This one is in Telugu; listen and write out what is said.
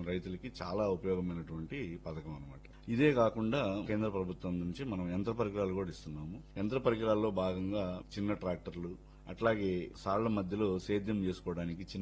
రైతులకి చాలా ఉపయోగమైనటువంటి పథకం అన్నమాట. ఇదే కాకుండా కేంద్ర ప్రభుత్వం నుంచి మనం యంత్ర పరికరాలు కూడా ఇస్తున్నాము. యంత్ర పరికరాల్లో భాగంగా చిన్న ట్రాక్టర్లు, అట్లాగే సాళ్ల మధ్యలో సేద్యం చేసుకోవడానికి చిన్న